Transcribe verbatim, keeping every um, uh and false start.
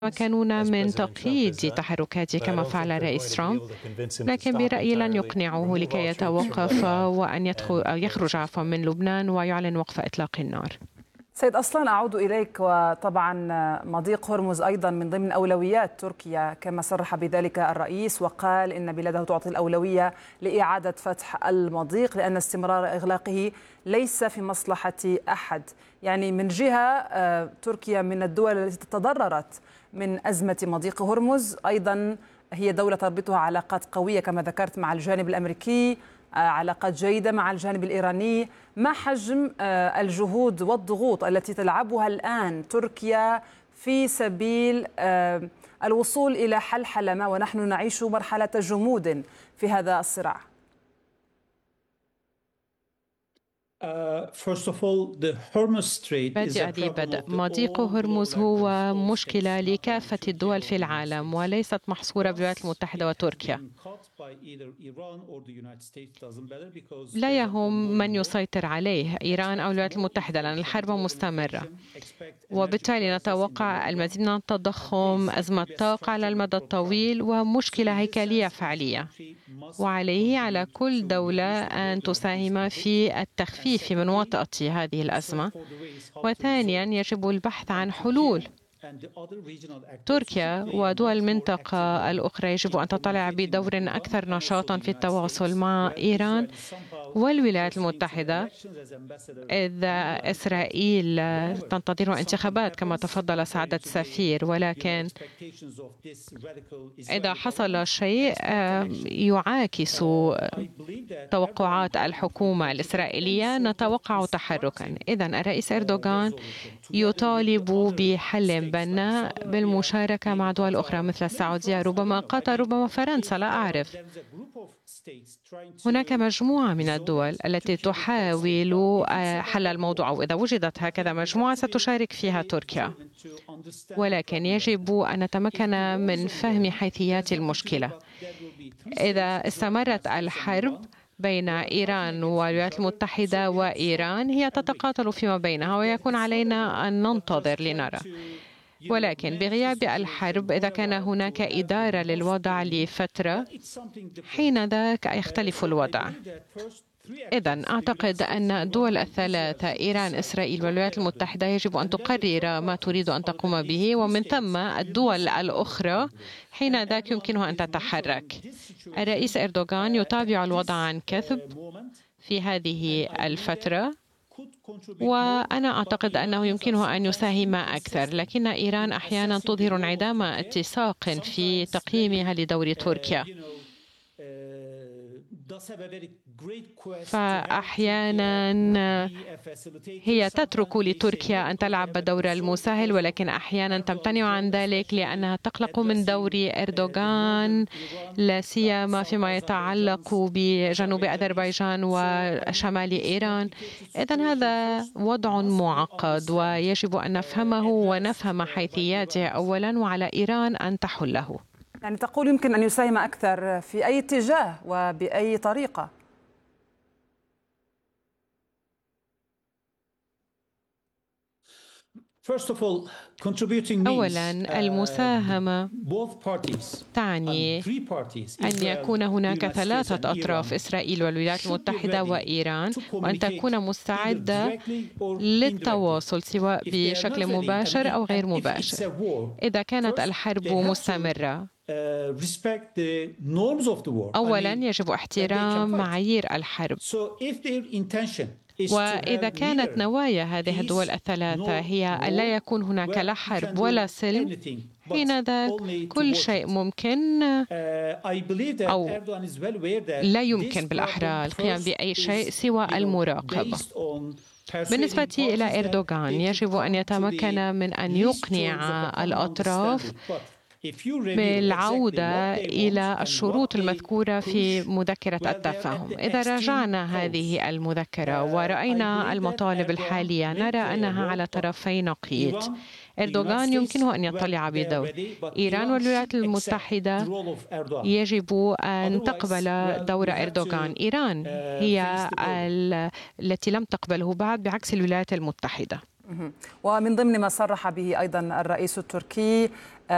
يتمكنون من تقييد تحركاته كما فعل الرئيس ترامب، لكن برأيي لن يقنعوه لكي يتوقف وأن يدخل يخرج عفوا من لبنان ويعلن وقف إطلاق النار. سيد أصلان، أعود إليك. وطبعا مضيق هرمز أيضا من ضمن أولويات تركيا كما صرح بذلك الرئيس، وقال إن بلاده تعطي الأولوية لإعادة فتح المضيق لأن استمرار إغلاقه ليس في مصلحة أحد. يعني من جهة تركيا من الدول التي تضررت من أزمة مضيق هرمز، أيضا هي دولة تربطها علاقات قوية كما ذكرت مع الجانب الأمريكي، علاقات جيدة مع الجانب الإيراني. ما حجم الجهود والضغوط التي تلعبها الآن تركيا في سبيل الوصول إلى حل حلمة ونحن نعيش مرحلة جمود في هذا الصراع؟ بدء ذي بدء، مضيق هرمز هو مشكلة لكافة الدول في العالم وليست محصورة بالولايات المتحدة وتركيا. لا يهم من يسيطر عليه، إيران أو الولايات المتحدة، لأن الحرب مستمرة، وبالتالي نتوقع المزيد من التضخم، أزمة طاقة على المدى الطويل، ومشكلة هيكلية فعلية. وعليه على كل دولة أن تساهم في التخفيف من وطأة هذه الأزمة. وثانيا يجب البحث عن حلول. تركيا ودول المنطقة الأخرى يجب أن تطلع بدور أكثر نشاطا في التواصل مع إيران والولايات المتحدة، إذ إسرائيل تنتظر انتخابات كما تفضل سعادة السفير، ولكن إذا حصل شيء يعاكس توقعات الحكومة الإسرائيلية نتوقع تحركا. إذن الرئيس أردوغان يطالب بحل بناء بالمشاركة مع دول أخرى مثل السعودية، ربما قطر، ربما فرنسا، لا أعرف. هناك مجموعة من الدول التي تحاول حل الموضوع، أو إذا وجدت هكذا مجموعة ستشارك فيها تركيا، ولكن يجب أن نتمكن من فهم حيثيات المشكلة. إذا استمرت الحرب بين إيران والولايات المتحدة وإيران هي تتقاتل فيما بينها، ويكون علينا أن ننتظر لنرى. ولكن بغياب الحرب، إذا كان هناك إدارة للوضع لفترة، حين ذاك يختلف الوضع. إذن أعتقد أن الدول الثلاثة إيران، إسرائيل والولايات المتحدة يجب أن تقرر ما تريد أن تقوم به، ومن ثم الدول الأخرى حين ذاك يمكنها أن تتحرك. الرئيس أردوغان يتابع الوضع عن كثب في هذه الفترة، وأنا أعتقد أنه يمكنه أن يساهم أكثر، لكن إيران أحيانا تظهر انعدام اتساق في تقييمها لدور تركيا، فأحيانا هي تترك لتركيا أن تلعب دور المساهل، ولكن أحيانا تمتنع عن ذلك لأنها تقلق من دور أردوغان، لا سيما فيما يتعلق بجنوب أذربيجان وشمال إيران. إذن هذا وضع معقد ويجب أن نفهمه ونفهم حيثياته أولا، وعلى إيران أن تحله. يعني تقول يمكن أن يساهم أكثر في أي اتجاه وبأي طريقة؟ أولاً، المساهمة تعني أن يكون هناك ثلاثة أطراف، إسرائيل والولايات المتحدة وإيران، وأن تكون مستعدة للتواصل سواء بشكل مباشر أو غير مباشر. إذا كانت الحرب مستمرة، أولاً يجب احترام معايير الحرب، وإذا كانت نوايا هذه الدول الثلاثة هي أن لا يكون هناك لا حرب ولا سلم، حينذاك كل شيء ممكن، أو لا يمكن بالأحرى القيام بأي شيء سوى المراقبة. بالنسبة إلى أردوغان، يجب أن يتمكن من أن يقنع الأطراف بالعودة إلى الشروط المذكورة في مذكرة التفاهم. إذا راجعنا هذه المذكرة ورأينا المطالب الحالية، نرى أنها على طرفي نقيض. أردوغان يمكنه أن يطلع بدور، إيران والولايات المتحدة يجب أن تقبل دور أردوغان. إيران هي التي لم تقبله بعد، بعكس الولايات المتحدة. ومن ضمن ما صرح به أيضا الرئيس التركي